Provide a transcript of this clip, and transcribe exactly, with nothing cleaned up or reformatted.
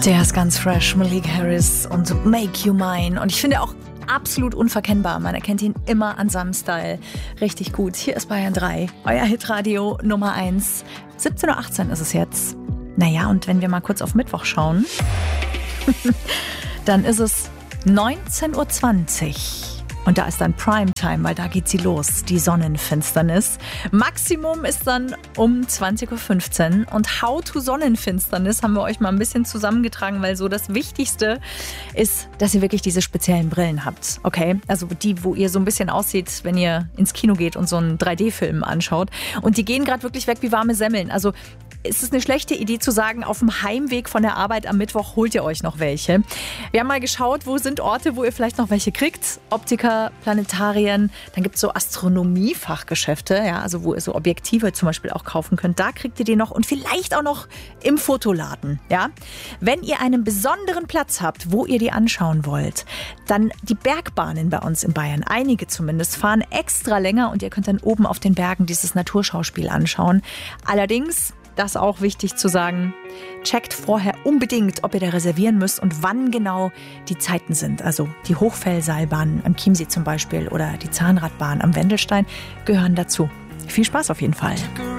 Der ist ganz fresh, Malik Harris und Make You Mine. Und ich finde auch absolut unverkennbar. Man erkennt ihn immer an seinem Style. Richtig gut. Hier ist Bayern drei, euer Hitradio Nummer eins. siebzehn Uhr achtzehn ist es jetzt. Naja, und wenn wir mal kurz auf Mittwoch schauen, dann ist es neunzehn Uhr zwanzig. Und da ist dann Primetime, weil da geht sie los, die Sonnenfinsternis. Maximum ist dann um zwanzig Uhr fünfzehn. Und How to Sonnenfinsternis haben wir euch mal ein bisschen zusammengetragen, weil so das Wichtigste ist, dass ihr wirklich diese speziellen Brillen habt. Okay? Also die, wo ihr so ein bisschen aussieht, wenn ihr ins Kino geht und so einen drei D-Film anschaut. Und die gehen gerade wirklich weg wie warme Semmeln. Also ist es eine schlechte Idee zu sagen, auf dem Heimweg von der Arbeit am Mittwoch holt ihr euch noch welche. Wir haben mal geschaut, wo sind Orte, wo ihr vielleicht noch welche kriegt. Optiker, Planetarien, dann gibt es so Astronomiefachgeschäfte, ja, also wo ihr so Objektive zum Beispiel auch kaufen könnt. Da kriegt ihr die noch und vielleicht auch noch im Fotoladen. Ja? Wenn ihr einen besonderen Platz habt, wo ihr die anschauen wollt, dann die Bergbahnen bei uns in Bayern, einige zumindest, fahren extra länger und ihr könnt dann oben auf den Bergen dieses Naturschauspiel anschauen. Allerdings, das auch wichtig zu sagen, checkt vorher unbedingt, ob ihr da reservieren müsst und wann genau die Zeiten sind. Also die Hochfellseilbahn am Chiemsee zum Beispiel oder die Zahnradbahn am Wendelstein gehören dazu. Viel Spaß auf jeden Fall.